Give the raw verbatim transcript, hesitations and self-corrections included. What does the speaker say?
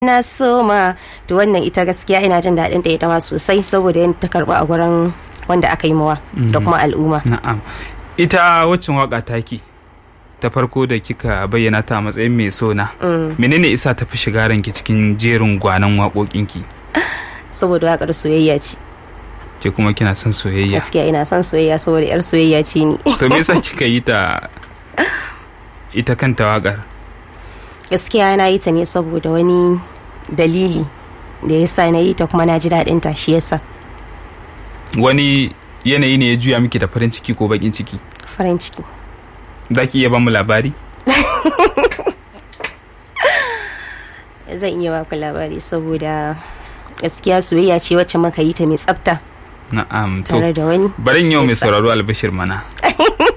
na soma to wannan ita gaskiya ina jin daɗin da ita ma sosai saboda yin ta karɓa a gurin wanda aka yi mawa da kuma al'umma. Na'am. Ita waccan waka taki ta farko da kika bayyana ta a matsayin mai sona. Menene isa ta fi shiga ranki cikin jerin gwanan waƙoƙinki? Saboda waƙar soyayya ce. Ke kuma kina son soyayya? Gaskiya ina son soyayya saboda yar soyayya ce ni. To me yasa kika yi ta ita kanta waƙar? Gaskiya na yi ta ne saboda wani dalili da yasa na yi ta kuma na ji daɗin ta shi yasa. Wani yanayi ne ya juya miki da farin ciki ko bakin ciki? Farin ciki. Za ki iya ba mu labari? Zan iya ba ku labari saboda gaskiya soyayya ce wacce muka yi ta mai tsafta. Na'am. Tare da wani. Barin yau mai sauraro albashir mana.